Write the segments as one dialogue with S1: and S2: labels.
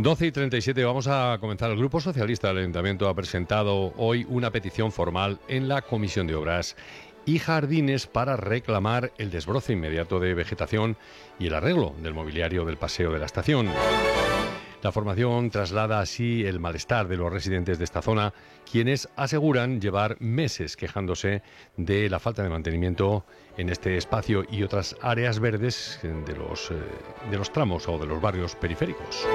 S1: 12:37, vamos a comenzar. El Grupo Socialista del Ayuntamiento ha presentado hoy una petición formal en la Comisión de Obras y Jardines para reclamar el desbroce inmediato de vegetación y el arreglo del mobiliario del Paseo de la Estación. La formación traslada así el malestar de los residentes de esta zona, quienes aseguran llevar meses quejándose de la falta de mantenimiento en este espacio y otras áreas verdes de los tramos o de los barrios periféricos.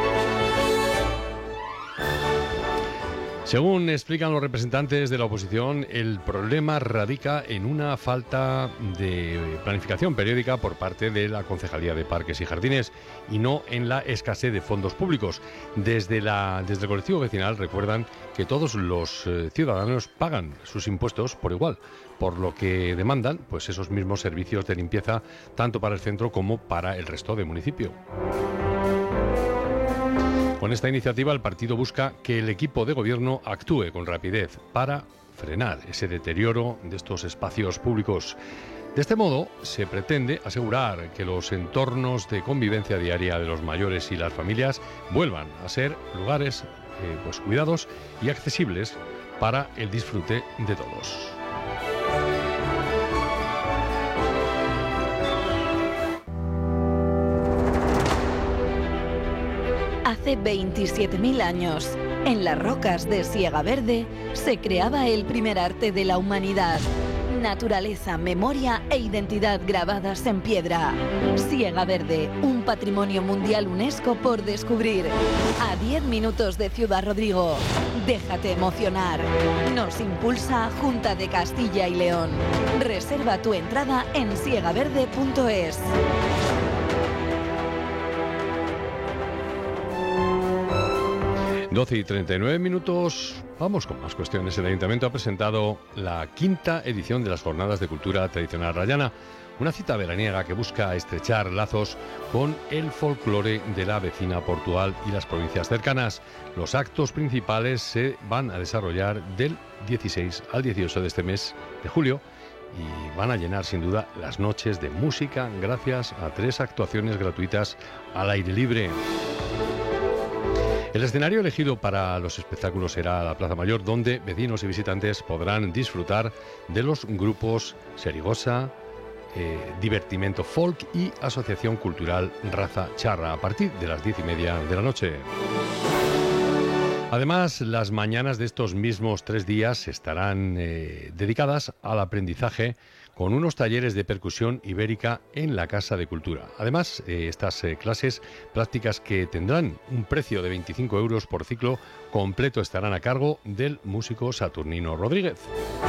S1: Según explican los representantes de la oposición, el problema radica en una falta de planificación periódica por parte de la Concejalía de Parques y Jardines y no en la escasez de fondos públicos. Desde el colectivo vecinal recuerdan que todos los ciudadanos pagan sus impuestos por igual, por lo que demandan pues esos mismos servicios de limpieza tanto para el centro como para el resto del municipio. Con esta iniciativa, el partido busca que el equipo de gobierno actúe con rapidez para frenar ese deterioro de estos espacios públicos. De este modo, se pretende asegurar que los entornos de convivencia diaria de los mayores y las familias vuelvan a ser lugares cuidados y accesibles para el disfrute de todos.
S2: Hace 27.000 años, en las rocas de Siega Verde, se creaba el primer arte de la humanidad. Naturaleza, memoria e identidad grabadas en piedra. Siega Verde, un patrimonio mundial UNESCO por descubrir. A 10 minutos de Ciudad Rodrigo. Déjate emocionar. Nos impulsa Junta de Castilla y León. Reserva tu entrada en siegaverde.es.
S1: 12:39, vamos con más cuestiones. El Ayuntamiento ha presentado la 5ª edición de las Jornadas de Cultura Tradicional Rayana, una cita veraniega que busca estrechar lazos con el folclore de la vecina Portugal y las provincias cercanas. Los actos principales se van a desarrollar del 16 al 18 de este mes de julio y van a llenar sin duda las noches de música gracias a 3 actuaciones gratuitas al aire libre. El escenario elegido para los espectáculos será la Plaza Mayor, donde vecinos y visitantes podrán disfrutar de los grupos Serigosa, Divertimento Folk y Asociación Cultural Raza Charra a partir de las 10:30 de la noche. Además, las mañanas de estos mismos 3 días estarán dedicadas al aprendizaje con unos talleres de percusión ibérica en la Casa de Cultura. Además, estas clases prácticas que tendrán un precio de 25 euros por ciclo completo estarán a cargo del músico Saturnino Rodríguez.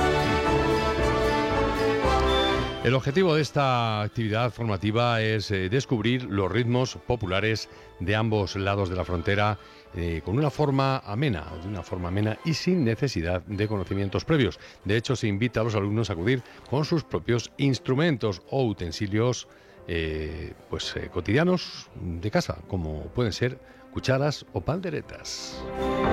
S1: El objetivo de esta actividad formativa es descubrir los ritmos populares de ambos lados de la frontera de una forma amena y sin necesidad de conocimientos previos. De hecho, se invita a los alumnos a acudir con sus propios instrumentos o utensilios cotidianos de casa, como pueden ser cucharas o panderetas.